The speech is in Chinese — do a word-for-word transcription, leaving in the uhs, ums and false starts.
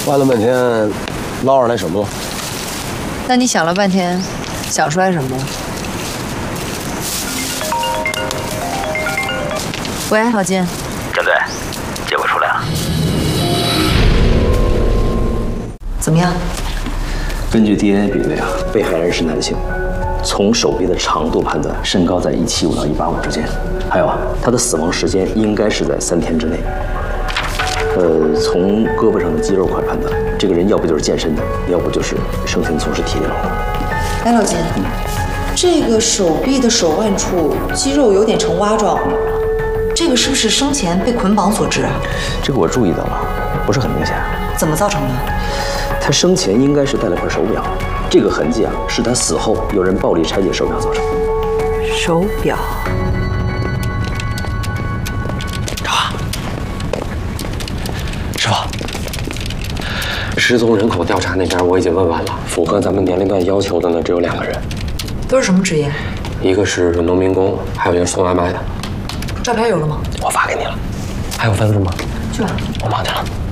弯了半天，捞上来什么了？ 那你想了半天，想出来什么了？喂，郝金。 张队，结果出来了。 怎么样？ 根据 D N A 比对啊，被害人是男性。从手臂的长度判断，身高在一七五到一八五之间。还有啊，他的死亡时间应该是在三天之内。呃，从胳膊上的肌肉块判断，这个人要不就是健身的，要不就是生前从事体力劳动。 哎，老金，嗯、这个手臂的手腕处肌肉有点呈蛙状，这个是不是生前被捆绑所致啊？ 这个我注意到了，不是很明显。 怎么造成的？ 他生前应该是戴了块手表，这个痕迹啊，是他死后有人暴力拆解手表造成的。 手表。 找啊！师傅，失踪人口调查那边我已经问完了，符合咱们年龄段要求的呢只有两个人。 都是什么职业？ 一个是农民工，还有一个送外卖的。 照片有了吗？ 我发给你了。还有分子吗？ 去吧， 我忙去了。